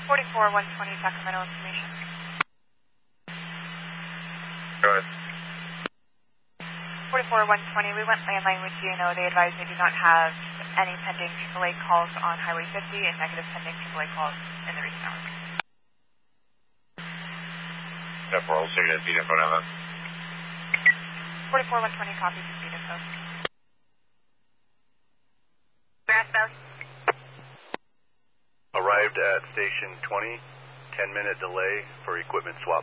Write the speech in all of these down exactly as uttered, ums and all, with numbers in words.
forty-four one twenty Sacramento information. Go ahead. forty-four one twenty, we went landline with G N O. They advised they do not have any pending triple A calls on Highway fifty and negative pending triple A calls in the recent hours. Step four, we'll take it at Speed Info now then. forty-four one twenty, copy from Speed Info. Grass Valley. Arrived at station twenty, ten minute delay for equipment swap.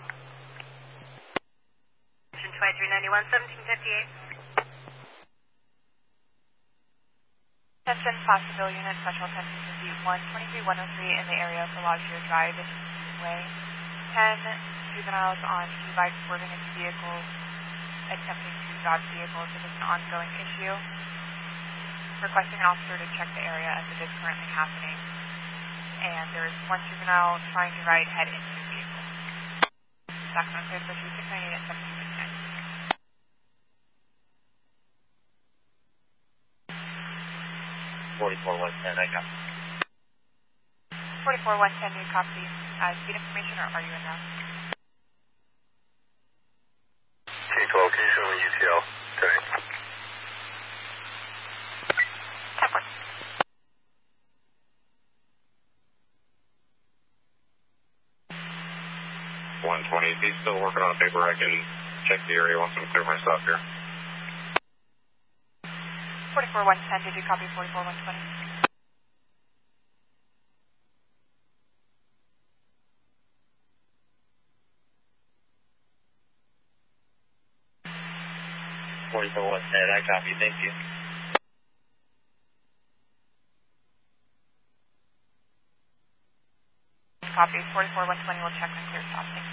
Station twenty-three ninety-one, seventeen fifty-eight. Attention, Fosterville Unit, Special Attention to Seat one, twenty-three one oh three in the area of Bellagio Drive in Way. ten juveniles on e-bikes boarding into vehicles, attempting to dodge vehicles. It is an ongoing issue. Requesting an officer to check the area as it is currently happening. And there is one juvenile trying to ride head into the vehicle. Sacramento Code for six ninety-eight at seventeen fifty-nine. forty-four one ten, I got forty-four one ten, you copy uh, speed information, or are you in now? K twelve, can you show me U T L today? ten four. one twenty, if he's still working on paper, I can check the area once I'm clear myself here. forty-four one ten, did you copy forty-four one twenty? forty-four one ten, I copy, thank you. Copy, forty-four one twenty, we'll check and clear stop. Thank you.